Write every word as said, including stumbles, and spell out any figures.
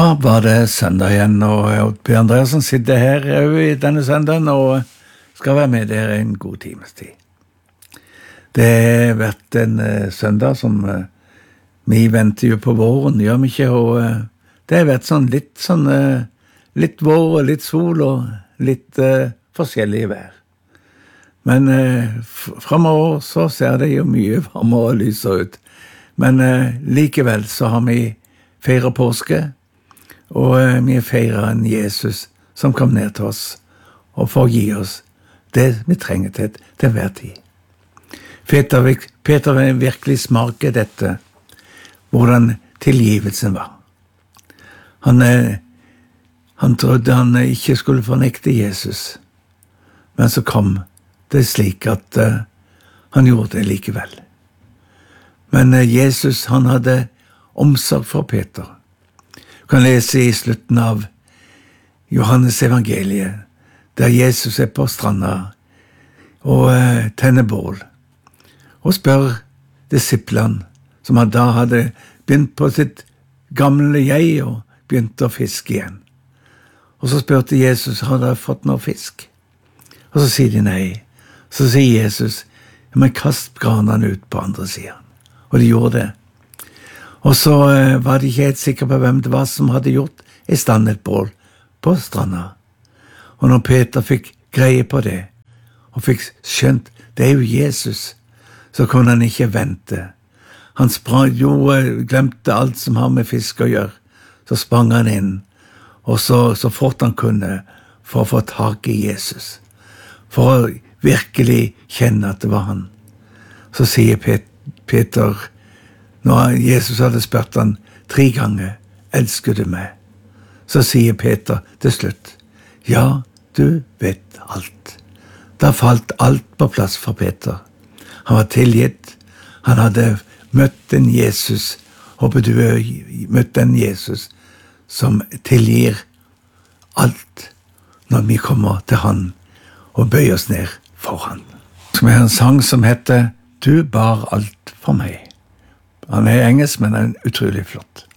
Da var det søndag igjen, og Per Andreasen sitter her i denne søndagen og skal være med dere en god times tid. Det har vært en uh, søndag som uh, vi venter jo på våren, gjør vi ikke, og uh, det har vært sånn litt, sånn, uh, litt vår og litt sol og litt uh, forskjellig vær. Men uh, fremover så ser det jo mye varmere og lysere ut. Men uh, likevel så har vi feiret påske, og uh, vi feirer en Jesus som kom ned til oss og for å gi oss det vi trenger til, til hver tid. Peter, Peter vil virkelig smake dette, hvordan tilgivelsen var. Han, uh, han trodde han ikke skulle fornekte Jesus, men så kom det slik at uh, han gjorde det likevel. Men uh, Jesus, han hadde omsorg for Peter. Du kan lese i slutten av Johannes evangeliet, der Jesus er på stranda og uh, tenner bål, og spør disiplene, som han da hadde begynt på sitt gamle jeg og begynt å fiske igjen. Og så spurte Jesus, har dere fått noe fisk? Og så sier de nei. Så sier Jesus, men kast granene ut på andre siden. Og de gjorde det. Og så uh, var de ikke helt sikre på hvem det var som hadde gjort i stand et bål på stranda. Og når Peter fikk greie på det, og fikk skjønt, det er jo Jesus, så kunne han ikke vente. Han sprang, jo, glemte alt som har med fisk å gjøre. Så sprang han inn, og så, så fort han kunne, for å få tak i Jesus. For å virkelig kjenne at det var han. Så sier Pet- Peter, når Jesus hadde spurt han tre ganger, elsker du meg? Så sier Peter til slutt, ja, du vet alt. Da falt alt på plass for Peter. Han var tilgitt, han hadde møtt en Jesus, håper du har møtt en Jesus som tilgir alt når vi kommer til han og bøyer oss ned for han. Som er en sang som heter Du bar alt for meg. Han er engelsk, men er utrolig flott.